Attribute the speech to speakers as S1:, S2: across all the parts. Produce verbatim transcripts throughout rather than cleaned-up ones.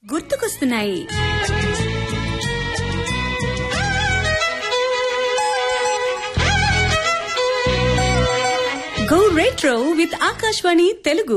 S1: గుర్తుకొస్తున్నాయి. Go retro with Akashvani Telugu.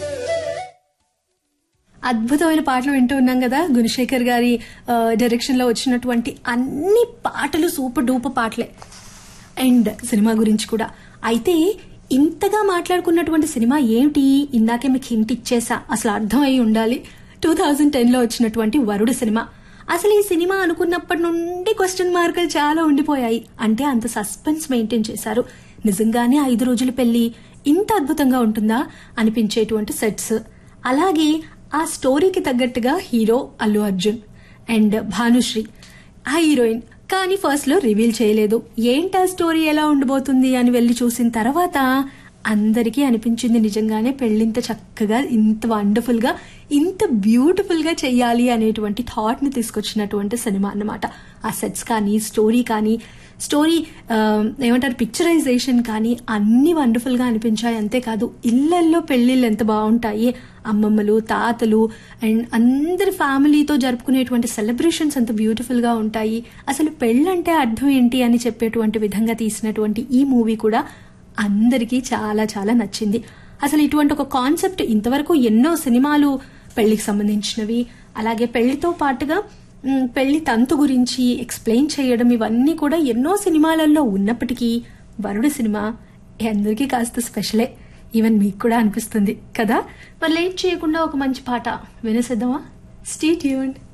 S2: అద్భుతమైన పాటలు వింటూ ఉన్నాం కదా. గుణశేఖర్ గారి డైరెక్షన్ లో వచ్చినటువంటి అన్ని పాటలు సూపర్ డూపర్ పాటలే. అండ్ సినిమా గురించి కూడా అయితే ఇంతగా మాట్లాడుకున్నటువంటి సినిమా ఏమిటి, ఇందాకే మీకు హింట్ ఇచ్చేసా, అసలు అర్థం అయి ఉండాలి. టూ థౌజండ్ టెన్ లో వచ్చినటువంటి వరుడు సినిమా. అసలు ఈ సినిమా అనుకున్నప్పటి నుండి క్వశ్చన్ మార్కులు చాలా ఉండిపోయాయి. అంటే అంత సస్పెన్స్ మెయింటైన్ చేశారు. నిజంగానే ఐదు రోజుల పెళ్లి ఇంత అద్భుతంగా ఉంటుందా అనిపించేటువంటి సెట్స్, అలాగే ఆ స్టోరీకి తగ్గట్టుగా హీరో అల్లు అర్జున్ అండ్ భానుశ్రీ ఆ హీరోయిన్. కానీ ఫస్ట్ లో రివీల్ చేయలేదు ఏంటా స్టోరీ ఎలా ఉండబోతుంది అని వెళ్లి చూసిన తర్వాత అందరికీ అనిపించింది నిజంగానే పెళ్లింత చక్కగా, ఇంత వండర్ఫుల్ గా, ఇంత బ్యూటిఫుల్ గా చెయ్యాలి అనేటువంటి థాట్ ని తీసుకొచ్చినటువంటి సినిమా అన్నమాట. ఆ సెట్స్ కానీ, స్టోరీ కానీ, స్టోరీ ఏమంటారు పిక్చరైజేషన్ కానీ అన్ని వండర్ఫుల్ గా అనిపించాయి. అంతేకాదు ఇళ్లల్లో పెళ్లిళ్ళు ఎంత బాగుంటాయి, అమ్మమ్మలు, తాతలు అండ్ అందరి ఫ్యామిలీతో జరుపుకునేటువంటి సెలబ్రేషన్స్ ఎంత బ్యూటిఫుల్ గా ఉంటాయి. అసలు పెళ్ళంటే అర్థం ఏంటి అని చెప్పేటువంటి విధంగా తీసినటువంటి ఈ మూవీ కూడా అందరికీ చాలా చాలా నచ్చింది. అసలు ఇటువంటి ఒక కాన్సెప్ట్ ఇంతవరకు ఎన్నో సినిమాలు పెళ్లికి సంబంధించినవి, అలాగే పెళ్లితో పాటుగా పెళ్లి తంతు గురించి ఎక్స్ప్లెయిన్ చేయడం, ఇవన్నీ కూడా ఎన్నో సినిమాలలో ఉన్నప్పటికీ వరుడు సినిమా అందరికీ కాస్త స్పెషలే. ఈవెన్ మీకు కూడా అనిపిస్తుంది కదా. మరి లేట్ చేయకుండా ఒక మంచి పాట వినేసేద్దామా? Stay tuned.